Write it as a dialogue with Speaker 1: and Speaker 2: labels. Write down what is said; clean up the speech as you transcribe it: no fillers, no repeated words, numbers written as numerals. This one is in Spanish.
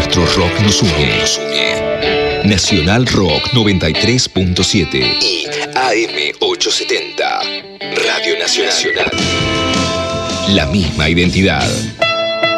Speaker 1: nuestro rock nos une. Nacional Rock 93.7 y AM 870. Radio Nacional. La misma identidad.